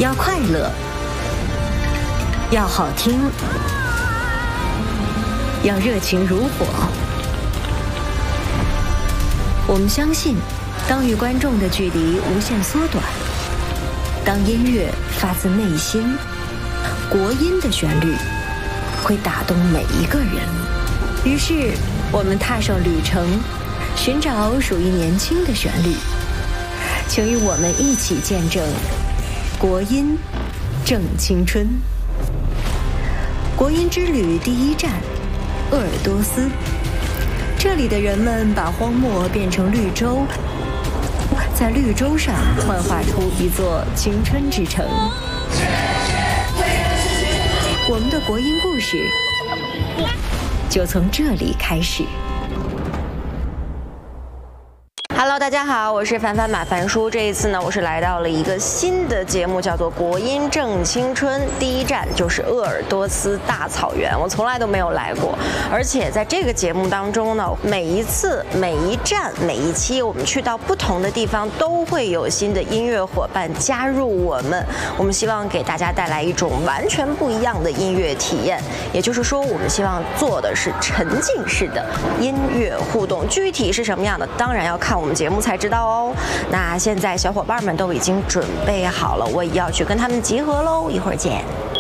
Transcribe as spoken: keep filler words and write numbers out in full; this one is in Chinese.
要快乐，要好听，要热情如火。我们相信，当与观众的距离无限缩短，当音乐发自内心，国音的旋律会打动每一个人。于是，我们踏上旅程，寻找属于年轻的旋律。请与我们一起见证国音正青春。国音之旅第一站，鄂尔多斯。这里的人们把荒漠变成绿洲，在绿洲上幻化出一座青春之城。我们的国音故事就从这里开始。Hello， 大家好，我是凡凡马凡叔。这一次呢，我是来到了一个新的节目，叫做《国音正青春》。第一站就是鄂尔多斯大草原，我从来都没有来过。而且在这个节目当中呢，每一次、每一站、每一期，我们去到不同的地方，都会有新的音乐伙伴加入我们。我们希望给大家带来一种完全不一样的音乐体验。也就是说，我们希望做的是沉浸式的音乐互动。具体是什么样的，当然要看我们节目才知道哦。那现在小伙伴们都已经准备好了，我也要去跟他们集合喽，一会儿见。